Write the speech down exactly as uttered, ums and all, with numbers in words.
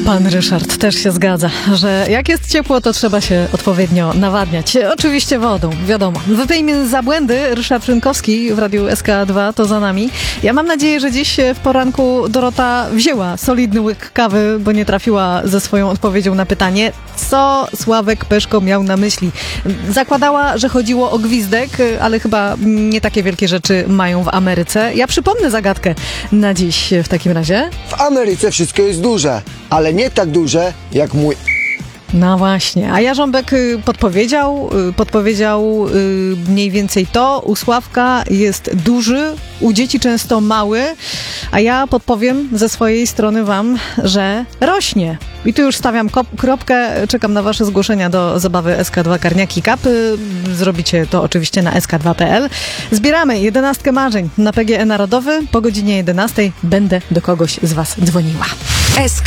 Pan Ryszard też się zgadza, że jak jest ciepło, to trzeba się odpowiednio nawadniać. Oczywiście wodą, wiadomo. Wypijmy za błędy. Ryszard Rynkowski w Radiu S K dwa to za nami. Ja mam nadzieję, że dziś w poranku Dorota wzięła solidny łyk kawy, bo nie trafiła ze swoją odpowiedzią na pytanie, co Sławek Peszko miał na myśli. Zakładała, że chodziło o gwizdek, ale chyba nie takie wielkie rzeczy mają w Ameryce. Ja przypomnę zagadkę na dziś w takim razie. W Ameryce wszystko jest duże, ale nie tak duże jak mój... No właśnie, a Jarząbek podpowiedział, podpowiedział mniej więcej to, u Sławka jest duży, u dzieci często mały, a ja podpowiem ze swojej strony wam, że rośnie. I tu już stawiam kop- kropkę, czekam na wasze zgłoszenia do zabawy S K dwa Karniaki Cup. Zrobicie to oczywiście na S K dwa kropka P L. Zbieramy jedenastkę marzeń na P G E Narodowy. Po godzinie jedenastej będę do kogoś z was dzwoniła. S